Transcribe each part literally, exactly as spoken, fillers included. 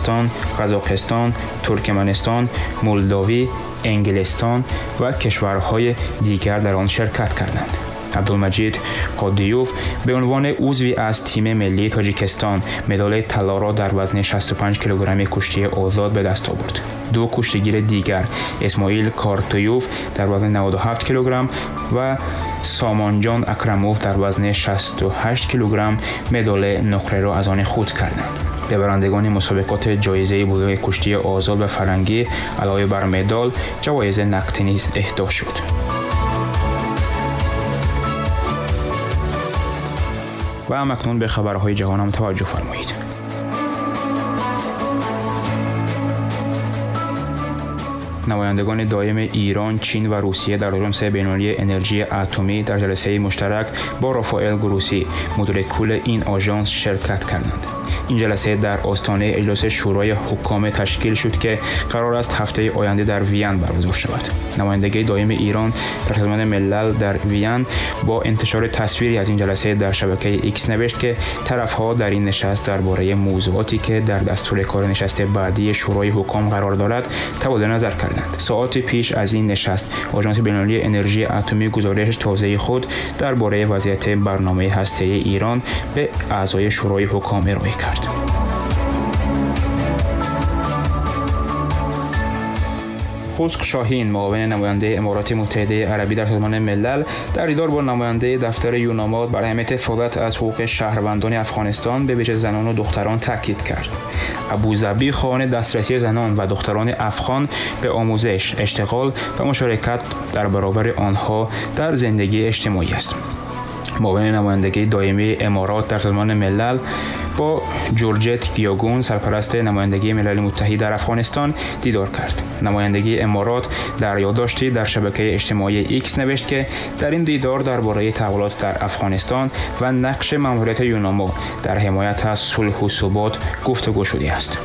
افغانستان، قزاقستان، ترکمنستان، مولداوی، انگلستان و کشورهای دیگر در آن شرکت کردند. عبدالمجید قادیوف به عنوان عضوی از تیم ملی تاجیکستان مدال طلا را در وزن شصت و پنج کیلوگرم کشتی آزاد به دست آورد. دو کشتیگیر دیگر اسماعیل کارتویوف در وزن نود و هفت کیلوگرم و سامانجان اکرموف در وزن شصت و هشت کیلوگرم مدال نقره را از آن خود کردند. به برندگان مسابقات جایزه بزرگ کشتی آزاد و فرنگی علاوه بر مدال جوایز نقدی نیز اهدا شد. و اکنون به خبرهای جهان هم توجه فرمایید. نمایندگان دائم ایران، چین و روسیه در کنفرانس بین‌المللی انرژی اتمی در جلسه مشترک با رافائل گروسی مدیر کل این آژانس شرکت کردند. این جلسه در آستانه اجلاس شورای حکام تشکیل شد که قرار است هفته آینده در وین برگزار شود. نمایندگی دائم ایران در سازمان ملل در وین با انتشار تصویری از این جلسه در شبکه ایکس نوشت که طرف‌ها در این نشست درباره موضوعاتی که در دستور کار نشست بعدی شورای حکام قرار دارد تبادل نظر کردند. ساعات پیش از این نشست آژانس بین‌المللی انرژی اتمی گزارش تازه خود درباره وضعیت برنامه هسته‌ای ایران به اعضای شورای حکام ارائه کرد. خسک شاهین معاون نماینده امارات متحده عربی در سازمان ملل در دیدار با نماینده دفتر یوناماد برای اهمیت حفاظت از حقوق شهروندان افغانستان به ویژه زنان و دختران تاکید کرد. ابوظبی خواهان دسترسی زنان و دختران افغان به آموزش، اشتغال و مشارکت در برابر آنها در زندگی اجتماعی است. معاون نمایندگی دائمی امارات در سازمان ملل با جورجت گیاگون سرپرست نمایندگی ملل متحد در افغانستان دیدار کرد. نمایندگی امارات در یادداشتی در شبکه اجتماعی ایکس نوشت که در این دیدار درباره تحولات در افغانستان و نقش ماموریت یوناما در حمایت از صلح و ثبات گفتگو شده است.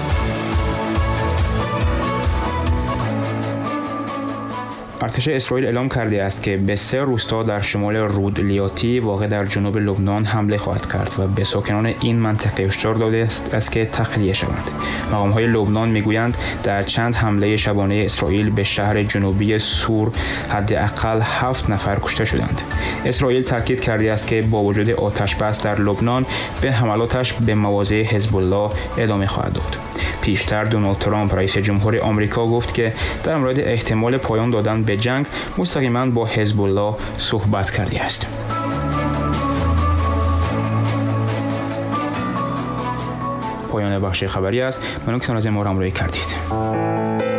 ارتش اسرائیل اعلام کرده است که به سه روستا در شمال رودلیاتی واقع در جنوب لبنان حمله خواهد کرد و به ساکنان این منطقه هشدار داده است که تخلیه شوند. مقام‌های لبنان میگویند در چند حمله شبانه اسرائیل به شهر جنوبی سور حداقل هفت نفر کشته شدند. اسرائیل تاکید کرده است که با وجود آتش بس در لبنان به حملاتش به مواضع حزب الله ادامه خواهد داد. پیشتر دونالد ترامپ رئیس جمهور آمریکا گفت که در مورد احتمال پایان دادن به جنگ مستقیما با حزب الله صحبت کرده است. پایان بخش خبری است. ممنون که از ما را همراهی کردید.